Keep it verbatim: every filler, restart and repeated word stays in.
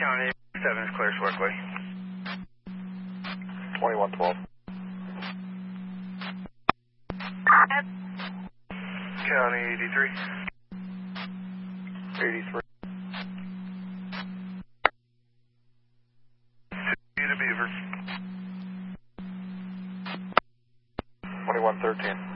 County seven is clear, Swartley. twenty-one twelve. County eighty-three. eighty-three. To Beaver. twenty-one thirteen.